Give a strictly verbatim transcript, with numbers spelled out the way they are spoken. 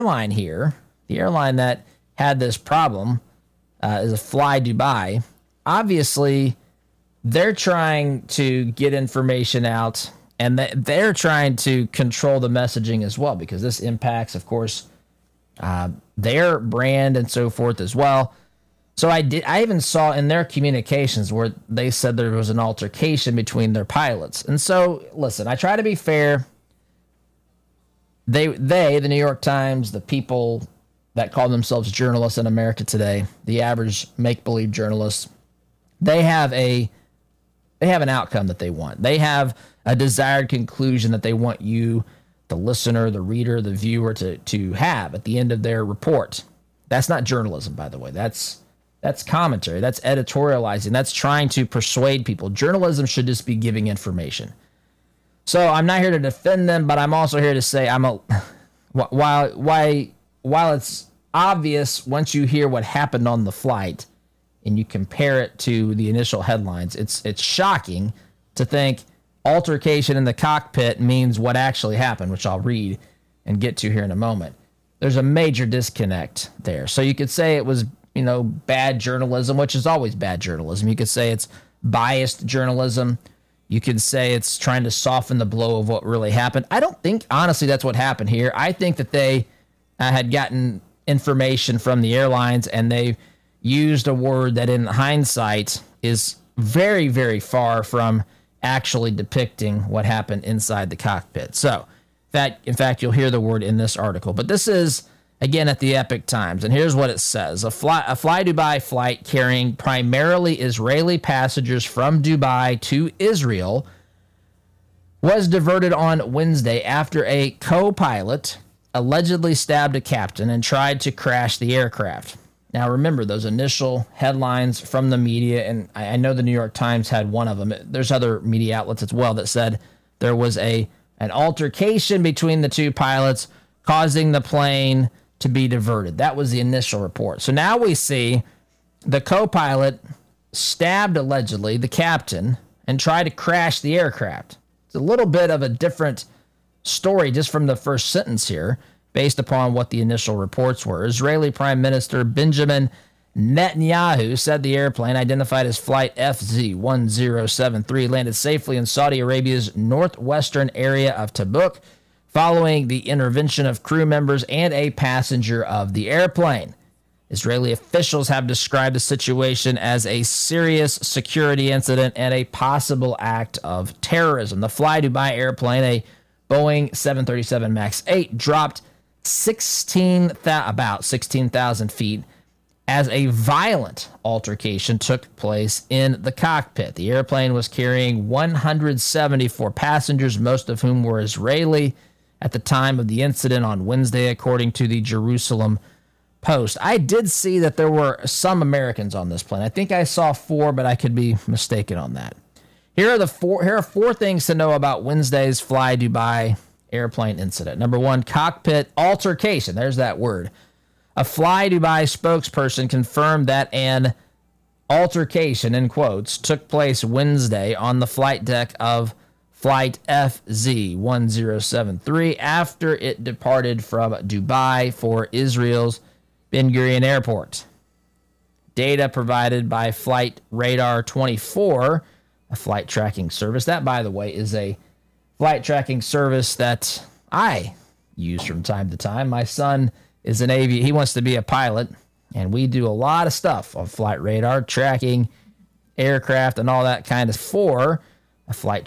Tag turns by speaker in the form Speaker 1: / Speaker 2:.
Speaker 1: airline here, the airline that had this problem, uh, is a Fly Dubai. Obviously, they're trying to get information out, and they're trying to control the messaging as well, because this impacts, of course, uh, their brand and so forth as well. So I did. I even saw in their communications where they said there was an altercation between their pilots. And so, listen, I try to be fair. They, they, the New York Times, the people that call themselves journalists in America today, the average make-believe journalists, they have a they have an outcome that they want. They have a desired conclusion that they want you, the listener, the reader, the viewer, to to have at the end of their report. That's not journalism, by the way. That's that's commentary. That's editorializing. That's trying to persuade people. Journalism should just be giving information. So I'm not here to defend them, but I'm also here to say I'm a while why while it's obvious once you hear what happened on the flight and you compare it to the initial headlines, it's it's shocking to think altercation in the cockpit means what actually happened, which I'll read and get to here in a moment. There's a major disconnect there. So you could say it was, you know, bad journalism, which is always bad journalism. You could say it's biased journalism. You could say it's trying to soften the blow of what really happened. I don't think, honestly, that's what happened here. I think that they uh, had gotten information from the airlines, and they used a word that in hindsight is very, very far from actually depicting what happened inside the cockpit. So that, in fact, you'll hear the word in this article. But this is, again, at the Epic Times, and here's what it says. A Fly, a Fly Dubai flight carrying primarily Israeli passengers from Dubai to Israel was diverted on Wednesday after a co-pilot allegedly stabbed a captain and tried to crash the aircraft. Now, remember, those initial headlines from the media, and I know the New York Times had one of them. There's other media outlets as well that said there was a an altercation between the two pilots causing the plane to be diverted. That was the initial report. So now we see the co-pilot stabbed, allegedly, the captain and tried to crash the aircraft. It's a little bit of a different story just from the first sentence here, based upon what the initial reports were. Israeli Prime Minister Benjamin Netanyahu said the airplane, identified as Flight F Z one zero seven three, landed safely in Saudi Arabia's northwestern area of Tabuk following the intervention of crew members and a passenger of the airplane. Israeli officials have described the situation as a serious security incident and a possible act of terrorism. The Fly Dubai airplane, a Boeing seven thirty-seven MAX eight, dropped sixteen about sixteen thousand feet as a violent altercation took place in the cockpit. The airplane was carrying one hundred seventy-four passengers, most of whom were Israeli, at the time of the incident on Wednesday, according to the Jerusalem Post. I did see that there were some Americans on this plane. I think I saw four, but I could be mistaken on that. Here are the four. Here are four things to know about Wednesday's Fly Dubai airplane incident. Number one, cockpit altercation. There's that word. A Fly Dubai spokesperson confirmed that an altercation, in quotes, took place Wednesday on the flight deck of Flight F Z one zero seven three after it departed from Dubai for Israel's Ben Gurion Airport. Data provided by Flight Radar twenty-four, a flight tracking service. That, by the way, is a flight tracking service that I use from time to time. My son is an aviator. He wants to be a pilot, and we do a lot of stuff on Flight Radar, tracking aircraft and all that kind of for a flight